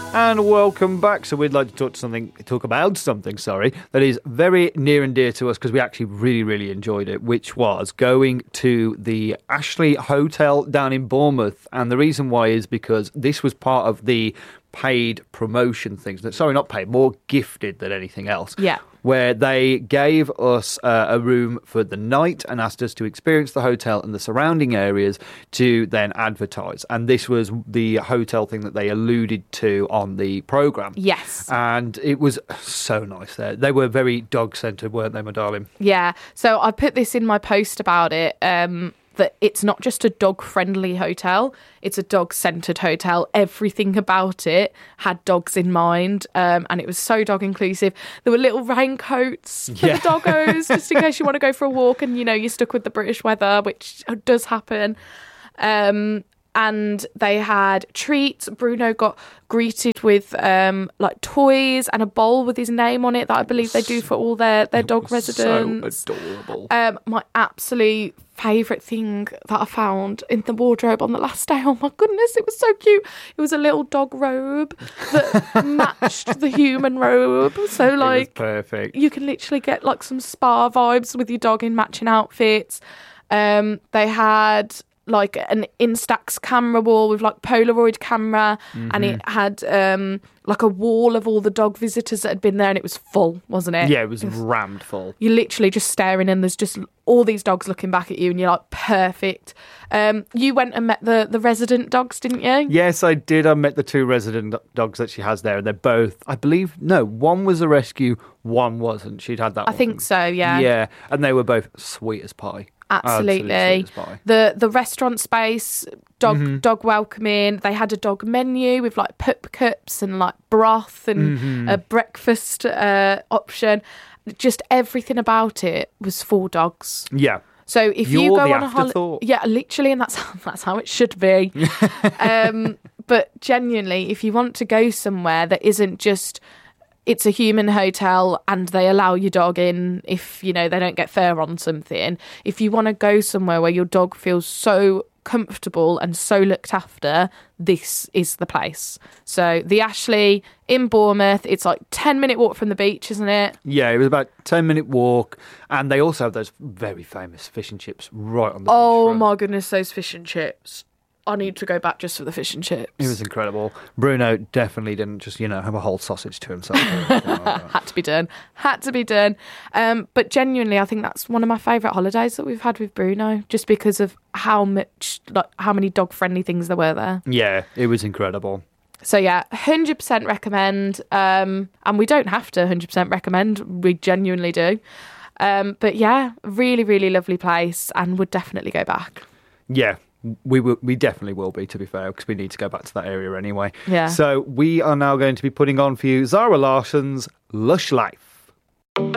And welcome back. So we'd like to talk about something that is very near and dear to us because we actually really, really enjoyed it, which was going to the Ashley Hotel down in Bournemouth. And the reason why is because this was part of the paid promotion things. Sorry, not paid, more gifted than anything else. Yeah. Where they gave us a room for the night and asked us to experience the hotel and the surrounding areas to then advertise. And this was the hotel thing that they alluded to on the programme. Yes. And it was so nice there. They were very dog-centred, weren't they, my darling? Yeah. So I put this in my post about it, that it's not just a dog-friendly hotel, it's a dog-centred hotel. Everything about it had dogs in mind, and it was so dog-inclusive. There were little raincoats for the doggos, just in case you want to go for a walk and, you're stuck with the British weather, which does happen. And they had treats. Bruno got greeted with like toys and a bowl with his name on it that I believe they do for all their dog residents. So adorable. My absolute favourite thing that I found in the wardrobe on the last day, oh my goodness, it was so cute. It was a little dog robe that matched the human robe. So like, it was perfect. You can literally get like some spa vibes with your dog in matching outfits. They had like an Instax camera wall with like Polaroid camera, and it had like a wall of all the dog visitors that had been there, and it was full, wasn't it? Yeah, it was rammed full. You're literally just staring and there's just all these dogs looking back at you and you're like, perfect. You went and met the resident dogs, didn't you? Yes, I did. I met the two resident dogs that she has there, and they're both, I believe, no, one was a rescue, one wasn't. She'd had that I think so, yeah. Yeah, and they were both sweet as pie. Absolutely. The restaurant space, dog welcoming. They had a dog menu with like pup cups and like broth and a breakfast option. Just everything about it was for dogs. Yeah. So if You're you go the on a holiday, afterthought. yeah, literally, and that's how it should be. But genuinely, if you want to go somewhere that isn't just, it's a human hotel and they allow your dog in if, they don't get fur on something. If you want to go somewhere where your dog feels so comfortable and so looked after, this is the place. So the Ashley in Bournemouth, it's like 10-minute walk from the beach, isn't it? Yeah, it was about 10-minute walk, and they also have those very famous fish and chips right on the beach. Oh my goodness, those fish and chips. I need to go back just for the fish and chips. It was incredible. Bruno definitely didn't just, have a whole sausage to himself. Had to be done. But genuinely, I think that's one of my favourite holidays that we've had with Bruno, just because of how many dog-friendly things there were there. Yeah, it was incredible. So yeah, 100% recommend. And we don't have to 100% recommend. We genuinely do. But yeah, really, really lovely place, and would definitely go back. Yeah. We definitely will be, to be fair, because we need to go back to that area anyway. Yeah. So we are now going to be putting on for you Zara Larsson's Lush Life.